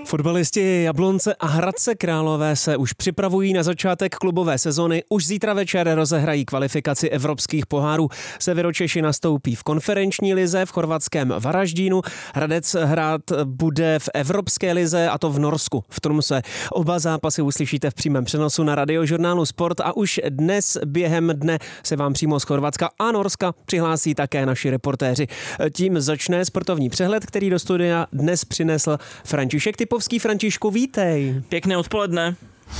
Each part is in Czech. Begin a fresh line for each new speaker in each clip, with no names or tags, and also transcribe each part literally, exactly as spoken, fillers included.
Fotbalisti Jablonce a Hradce Králové se už připravují na začátek klubové sezony. Už zítra večer rozehrají kvalifikaci evropských pohárů. Severočeši nastoupí v konferenční lize v chorvatském Varaždínu. Hradec hrát bude v evropské lize, a to v Norsku, v Tromsø. Oba zápasy uslyšíte v přímém přenosu na Radiožurnálu Sport a už dnes během dne se vám přímo z Chorvatska a Norska přihlásí také naši reportéři. Tím začne sportovní přehled, který do studia dnes přinesl František Typovský. Františku, vítej.
Pěkné odpoledne.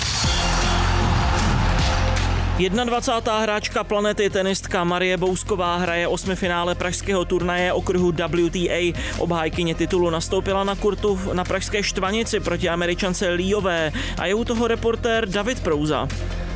dvacátá hráčka planety, tenistka Marie Bousková, hraje osmifinále pražského turnaje okruhu W T A. Obhájkyně titulu nastoupila na kurtu na pražské Štvanici proti Američance Líové a je u toho reportér David Prouza.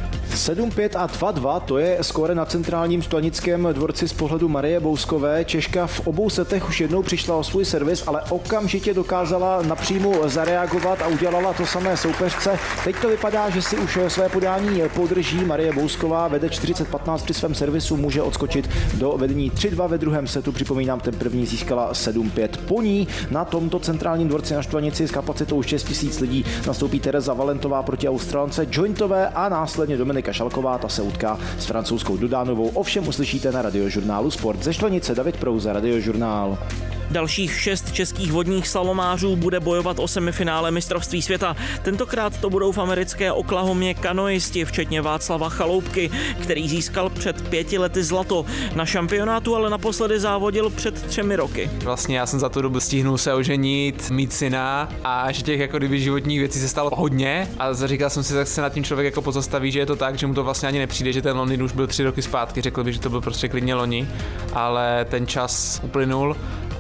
sedm pět a dva dva, to je skóre na centrálním Štvanickém dvorci z pohledu Marie Bouskové. Češka v obou setech už jednou přišla o svůj servis, ale okamžitě dokázala napřímo zareagovat a udělala to samé soupeřce. Teď to vypadá, že si už své podání podrží. Marie Bousková vede čtyřicet patnáct při svém servisu, může odskočit do vedení tři dva ve druhém setu. Připomínám, ten první získala sedm pět. Po ní na tomto centrálním dvorci na Štvanici s kapacitou šest tisíc lidí nastoupí Tereza Valentová proti Australance Jointové a následně Dominika Šalková, ta se utká s francouzskou Dodánovou. Ovšem uslyšíte na Radiožurnálu Sport. Ze Štvanice David Prouza, Radiožurnál.
Dalších šest českých vodních slalomářů bude bojovat o semifinále mistrovství světa. Tentokrát to budou v americké Oklahomě kanoisti, včetně Václava Chaloupky, který získal před pěti lety zlato. Na šampionátu ale naposledy závodil před třemi roky.
Vlastně já jsem za tu dobu stihnul se oženit, mít syna a že těch jako kdyby životních věcí se stalo hodně a říkal jsem si, tak se nad tím člověk jako pozastaví, že je to tak, že mu to vlastně ani nepřijde, že ten Londýn už byl tři roky zpátky, řekl bych, že to byl prostě klidně loni, ale ten čas uplynul.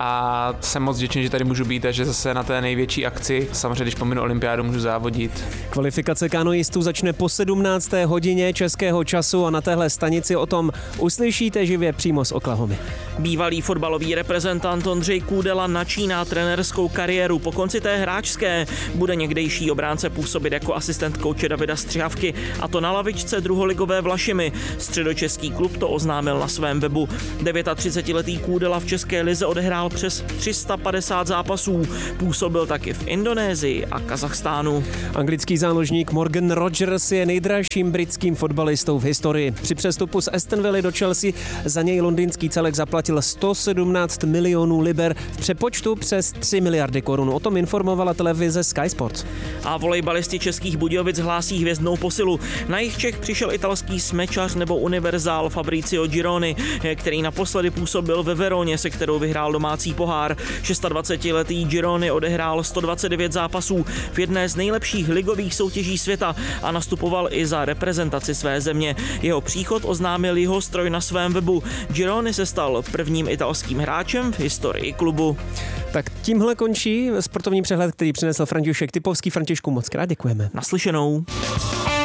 A jsem moc vděčný, že tady můžu být a že zase na té největší akci, samozřejmě když pominu olympiádu, můžu závodit.
Kvalifikace kanoistů začne po sedmnácté hodině českého času a na téhle stanici o tom uslyšíte živě přímo z Oklahomy.
Bývalý fotbalový reprezentant Ondřej Kůdela načíná trenérskou kariéru. Po konci té hráčské bude někdejší obránce působit jako asistent kouče Davida Střihavky, a to na lavičce druholigové Vlašimi. Středočeský klub to oznámil na svém webu. třicetidevětiletý Kůdela v české lize odehrál přes tři sta padesát zápasů. Působil taky v Indonésii a Kazachstánu.
Anglický záložník Morgan Rogers je nejdražším britským fotbalistou v historii. Při přestupu z Aston Villa do Chelsea za něj londýnský celek zaplatil sto sedmnáct milionů liber, v přepočtu přes tři miliardy korun. O tom informovala televize Sky Sports.
A volejbalisti Českých Budějovic hlásí hvězdnou posilu. Na jich Čech přišel italský smečař nebo univerzál Fabrizio Gironi, který naposledy působil ve Veroně, se kterou vyhrál domácí pohár. dvacetišestiletý Gironi odehrál sto dvacet devět zápasů v jedné z nejlepších ligových soutěží světa a nastupoval i za reprezentaci své země. Jeho příchod oznámil jeho stroj na svém webu. Gironi se stal prvním italským hráčem v historii klubu.
Tak tímhle končí sportovní přehled, který přinesl František Typovský. Františku, moc krát děkujeme.
Naslyšenou.